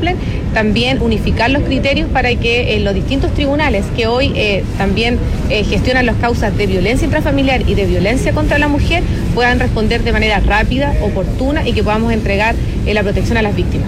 cumplen, también unificar los criterios para que los distintos tribunales que hoy también gestionan las causas de violencia intrafamiliar y de violencia contra la mujer puedan responder de manera rápida, oportuna y que podamos entregar la protección a las víctimas.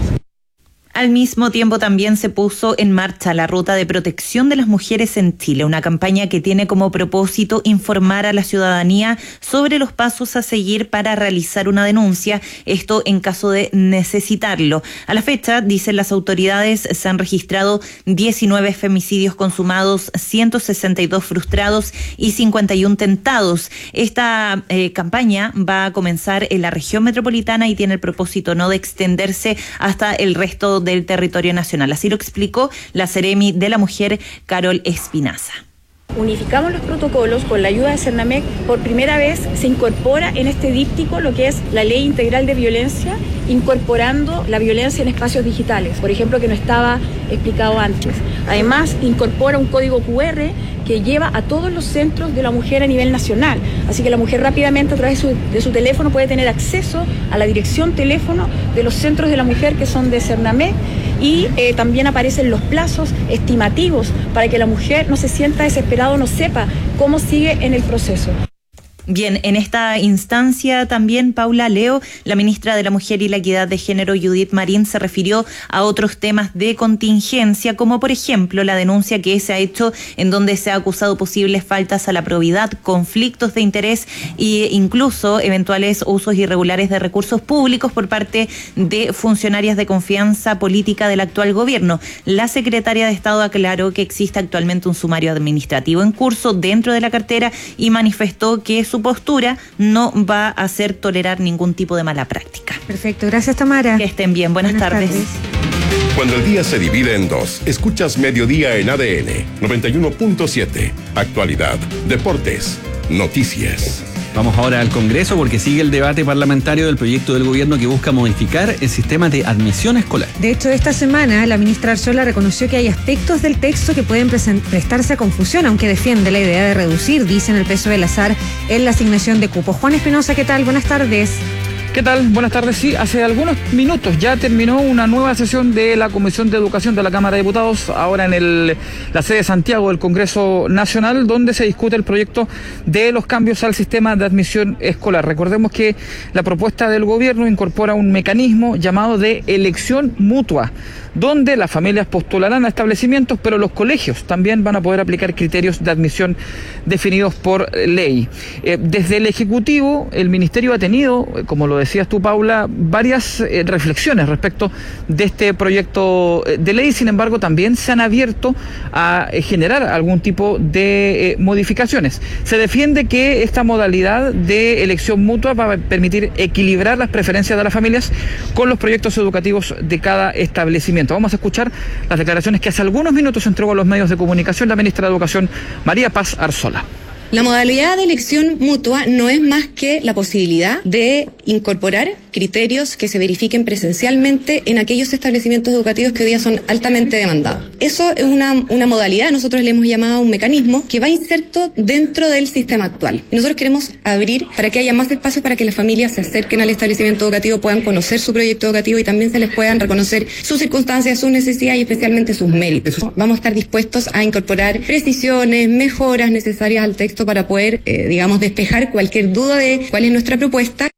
Al mismo tiempo también se puso en marcha la Ruta de Protección de las Mujeres en Chile, una campaña que tiene como propósito informar a la ciudadanía sobre los pasos a seguir para realizar una denuncia, esto en caso de necesitarlo. A la fecha, dicen las autoridades, se han registrado 19 femicidios consumados, 162 frustrados y 51 tentados. Esta campaña va a comenzar en la región metropolitana y tiene el propósito no de extenderse hasta el resto del territorio nacional. Así lo explicó la Seremi de la Mujer, Carol Espinaza. Unificamos los protocolos con la ayuda de Cernamec. Por primera vez se incorpora en este díptico lo que es la Ley Integral de Violencia, incorporando la violencia en espacios digitales, por ejemplo, que no estaba explicado antes. Además, incorpora un código QR que lleva a todos los centros de la mujer a nivel nacional. Así que la mujer rápidamente a través de su teléfono puede tener acceso a la dirección teléfono de los centros de la mujer que son de Cernamec y también aparecen los plazos estimativos para que la mujer no se sienta desesperada o no sepa cómo sigue en el proceso. Bien, en esta instancia también, Paula Leo, la ministra de la Mujer y la Equidad de Género, Judith Marín, se refirió a otros temas de contingencia, como por ejemplo la denuncia que se ha hecho en donde se ha acusado posibles faltas a la probidad, conflictos de interés e incluso eventuales usos irregulares de recursos públicos por parte de funcionarias de confianza política del actual gobierno. La secretaria de Estado aclaró que existe actualmente un sumario administrativo en curso dentro de la cartera y manifestó que su postura no va a hacer tolerar ningún tipo de mala práctica. Perfecto, gracias Tamara. Que estén bien, buenas tardes. Cuando el día se divide en dos, escuchas Mediodía en ADN 91.7. Actualidad, deportes, noticias. Vamos ahora al Congreso porque sigue el debate parlamentario del proyecto del gobierno que busca modificar el sistema de admisión escolar. De hecho, esta semana la ministra Arzola reconoció que hay aspectos del texto que pueden prestarse a confusión, aunque defiende la idea de reducir, dicen, el peso del azar en la asignación de cupos. Juan Espinosa, ¿qué tal? Buenas tardes. ¿Qué tal? Buenas tardes. Sí, hace algunos minutos ya terminó una nueva sesión de la Comisión de Educación de la Cámara de Diputados, ahora en la sede de Santiago del Congreso Nacional, donde se discute el proyecto de los cambios al sistema de admisión escolar. Recordemos que la propuesta del gobierno incorpora un mecanismo llamado de elección mutua, donde las familias postularán a establecimientos, pero los colegios también van a poder aplicar criterios de admisión definidos por ley. Desde el Ejecutivo, el Ministerio ha tenido, como lo decías tú, Paula, varias reflexiones respecto de este proyecto de ley. Sin embargo, también se han abierto a generar algún tipo de modificaciones. Se defiende que esta modalidad de elección mutua va a permitir equilibrar las preferencias de las familias con los proyectos educativos de cada establecimiento. Vamos a escuchar las declaraciones que hace algunos minutos entregó a los medios de comunicación la ministra de Educación, María Paz Arzola. La modalidad de elección mutua no es más que la posibilidad de incorporar criterios que se verifiquen presencialmente en aquellos establecimientos educativos que hoy día son altamente demandados. Eso es una modalidad, nosotros le hemos llamado un mecanismo que va inserto dentro del sistema actual. Y nosotros queremos abrir para que haya más espacio para que las familias se acerquen al establecimiento educativo, puedan conocer su proyecto educativo y también se les puedan reconocer sus circunstancias, sus necesidades y especialmente sus méritos. Vamos a estar dispuestos a incorporar precisiones, mejoras necesarias al texto para poder, despejar cualquier duda de cuál es nuestra propuesta.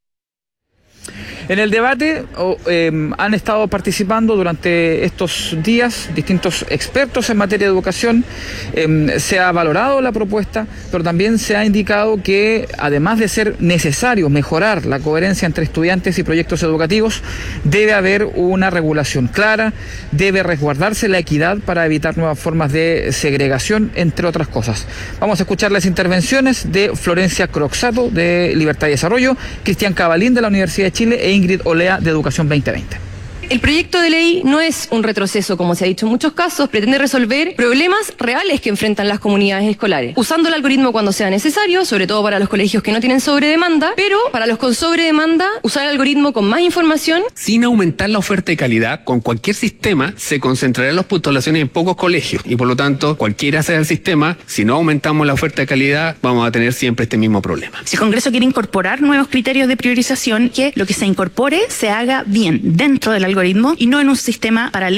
En el debate han estado participando durante estos días distintos expertos en materia de educación. Se ha valorado la propuesta, pero también se ha indicado que además de ser necesario mejorar la coherencia entre estudiantes y proyectos educativos, debe haber una regulación clara, debe resguardarse la equidad para evitar nuevas formas de segregación, entre otras cosas. Vamos a escuchar las intervenciones de Florencia Croxato de Libertad y Desarrollo, Cristian Cabalín de la Universidad de Chile e Ingrid Olea de Educación 2020. El proyecto de ley no es un retroceso, como se ha dicho en muchos casos, pretende resolver problemas reales que enfrentan las comunidades escolares, usando el algoritmo cuando sea necesario, sobre todo para los colegios que no tienen sobredemanda, pero para los con sobredemanda, usar el algoritmo con más información. Sin aumentar la oferta de calidad, con cualquier sistema se concentrarán las postulaciones en pocos colegios y por lo tanto, cualquiera sea el sistema, si no aumentamos la oferta de calidad, vamos a tener siempre este mismo problema. Si el Congreso quiere incorporar nuevos criterios de priorización, que lo que se incorpore se haga bien dentro del algoritmo y no en un sistema paralelo